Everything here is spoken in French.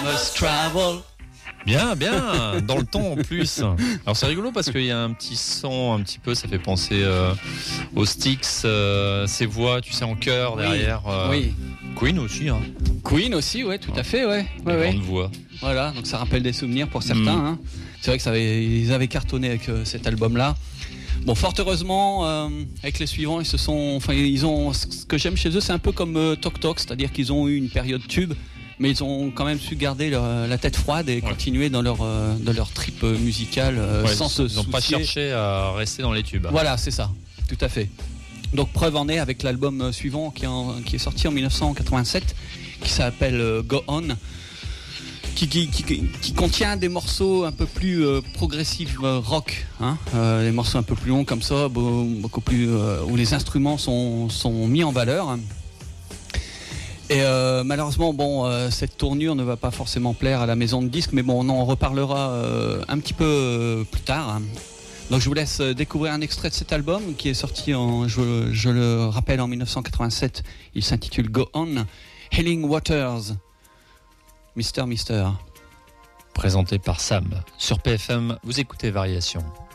must travel. Bien, dans le ton en plus. Alors c'est rigolo parce qu'il y a un petit son, un petit peu, ça fait penser aux Styx, ces voix, tu sais, en chœur derrière. Oui. Queen aussi, hein. Queen aussi, ouais, tout à fait, ouais. Grande voix. Voilà, donc ça rappelle des souvenirs pour certains. Hein. C'est vrai que ils avaient cartonné avec cet album-là. Bon, fort heureusement, avec les suivants, ils ont. Ce que j'aime chez eux, c'est un peu comme Tok Tok, c'est-à-dire qu'ils ont eu une période tube. Mais ils ont quand même su garder la tête froide et continuer dans leur trip musical sans se soucier. Ils n'ont pas cherché à rester dans les tubes. Voilà, c'est ça, tout à fait. Donc preuve en est avec l'album suivant qui est sorti en 1987, qui s'appelle Go On, qui contient des morceaux un peu plus progressifs rock, hein, des morceaux un peu plus longs comme ça, beaucoup plus où les instruments sont mis en valeur. Et malheureusement, cette tournure ne va pas forcément plaire à la maison de disques, mais bon, on en reparlera un petit peu plus tard. Donc je vous laisse découvrir un extrait de cet album qui est sorti, je le rappelle, en 1987. Il s'intitule Go On, Healing Waters, Mister. Présenté par Sam. Sur PFM, vous écoutez Variation.